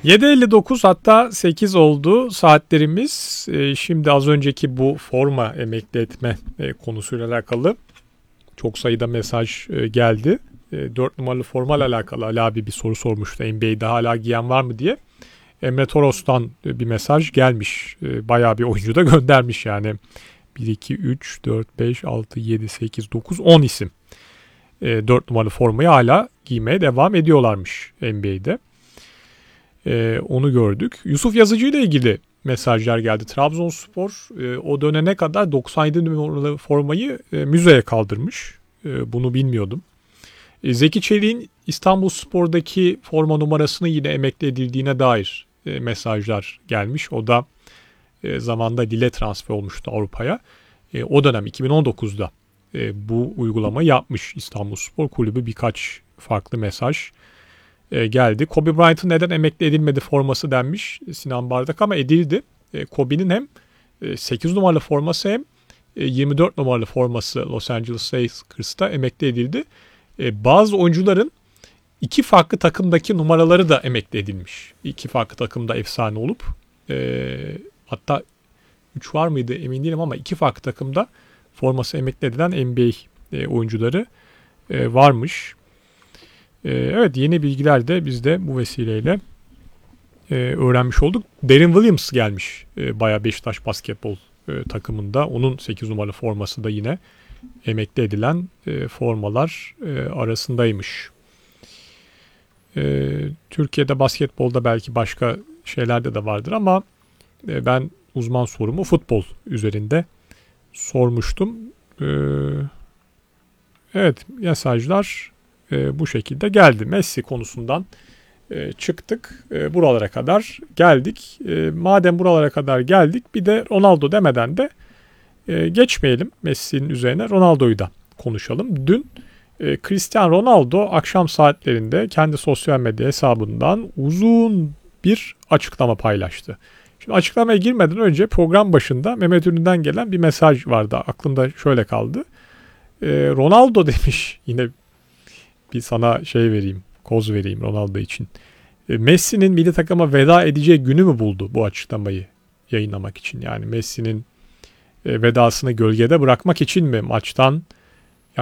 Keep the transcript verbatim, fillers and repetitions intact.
yedi elli dokuz hatta sekiz oldu saatlerimiz. E, şimdi az önceki bu forma emekli etme e, konusuyla alakalı çok sayıda mesaj e, geldi. E, dört numaralı formayla alakalı Ali abi bir soru sormuştu. N B A'de hala giyen var mı diye. Emre Toros'tan bir mesaj gelmiş. E, bayağı bir oyuncu da göndermiş yani. bir, iki, üç, dört, beş, altı, yedi, sekiz, dokuz, on isim. E, dört numaralı formayı hala giymeye devam ediyorlarmış N B A'de. E, onu gördük. Yusuf Yazıcı ile ilgili mesajlar geldi. Trabzonspor e, o dönene kadar doksan yedi numaralı formayı e, müzeye kaldırmış. E, bunu bilmiyordum. E, Zeki Çelik'in İstanbulspor'daki forma numarasını yine emekli edildiğine dair e, mesajlar gelmiş. O da e, zamanda Lille transfer olmuştu Avrupa'ya. E, o dönem iki bin on dokuzda e, bu uygulamayı yapmış İstanbulspor Kulübü. Birkaç farklı mesaj e, geldi. Kobe Bryant'ın neden emekli edilmedi forması denmiş Sinan Bardak ama edildi. E, Kobe'nin hem e, sekiz numaralı forması hem e, yirmi dört numaralı forması Los Angeles Lakers'ta emekli edildi. E, bazı oyuncuların iki farklı takımdaki numaraları da emekli edilmiş. İki farklı takımda efsane olup e, hatta üç var mıydı emin değilim ama iki farklı takımda forması emekli edilen N B A e, oyuncuları e, varmış. E, evet, yeni bilgiler de biz de bu vesileyle e, öğrenmiş olduk. Derin Williams gelmiş e, bayağı Beşiktaş basketbol e, takımında. Onun sekiz numaralı forması da yine emekli edilen e, formalar e, arasındaymış. E, Türkiye'de basketbolda belki başka şeylerde de vardır ama e, ben uzman sorumu futbol üzerinde sormuştum. E, evet, mesajlar e, bu şekilde geldi. Messi konusundan e, çıktık. E, buralara kadar geldik. E, madem buralara kadar geldik bir de Ronaldo demeden de e, geçmeyelim Messi'nin üzerine, Ronaldo'yu da konuşalım. Dün e, Cristiano Ronaldo akşam saatlerinde kendi sosyal medya hesabından uzun bir açıklama paylaştı. Şimdi açıklamaya girmeden önce program başında Mehmet Ünlü'den gelen bir mesaj vardı. Aklımda şöyle kaldı. E, Ronaldo demiş, yine bir sana şey vereyim, koz vereyim Ronaldo için. E, Messi'nin milli takıma veda edeceği günü mü buldu bu açıklamayı yayınlamak için? Yani Messi'nin e, vedasını gölgede bırakmak için mi maçtan